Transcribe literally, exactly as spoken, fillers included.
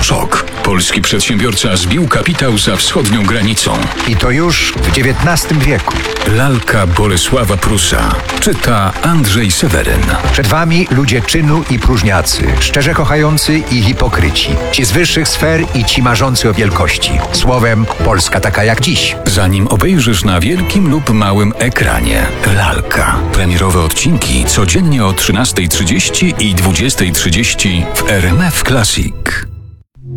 Szok. Polski przedsiębiorca zbił kapitał za wschodnią granicą. I to już w dziewiętnastym wieku. Lalka Bolesława Prusa. Czyta Andrzej Seweryn. Przed wami ludzie czynu i próżniacy, szczerze kochający i hipokryci. Ci z wyższych sfer i ci marzący o wielkości. Słowem, Polska taka jak dziś. Zanim obejrzysz na wielkim lub małym ekranie. Lalka. Premierowe odcinki codziennie o trzynastej trzydzieści i dwudziestej trzydzieści w R M F Classic.